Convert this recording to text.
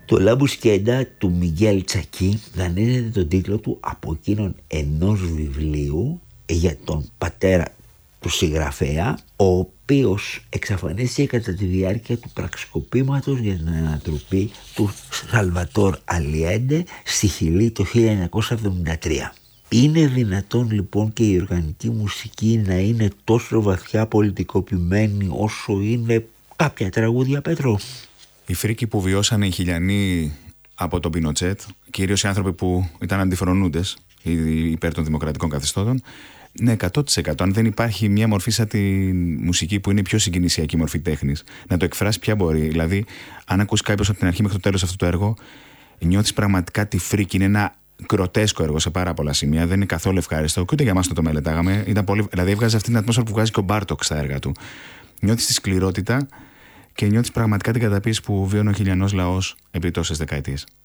Το La Busqueda του Μιγγέλ Τσακί δανείζεται τον τίτλο του από εκείνον ενός βιβλίου για τον πατέρα του συγγραφέα, ο οποίος εξαφανίστηκε κατά τη διάρκεια του πραξικοπήματος για την ανατροπή του Σαλβατόρ Αλιέντε στη Χιλή το 1973. Είναι δυνατόν λοιπόν και η οργανική μουσική να είναι τόσο βαθιά πολιτικοποιημένη όσο είναι κάποια τραγούδια, Πέτρο? Οι φρίκοι που βιώσανε οι χιλιανοί από τον Πινοτσέτ, κυρίως οι άνθρωποι που ήταν αντιφρονούντες υπέρ των δημοκρατικών καθεστώτων, ναι, 100%. Αν δεν υπάρχει μια μορφή σαν τη μουσική που είναι η πιο συγκινησιακή μορφή τέχνης, να το εκφράσει ποια μπορεί. Δηλαδή, αν ακούσει κάποιος από την αρχή μέχρι το τέλος αυτό το έργο, νιώθεις πραγματικά τη φρίκη. Είναι ένα γκροτέσκο έργο σε πάρα πολλά σημεία. Δεν είναι καθόλου ευχάριστο. Και ούτε για μας το μελετάγαμε. Δηλαδή, έβγαζε αυτή την ατμόσφαιρα που βγάζει και ο Μπάρτοκ στα έργα του. Νιώθεις τη σκληρότητα και νιώθεις πραγματικά την καταπίεση που βίωνε ο χιλιανός λαός επί τόσες δεκαετίες.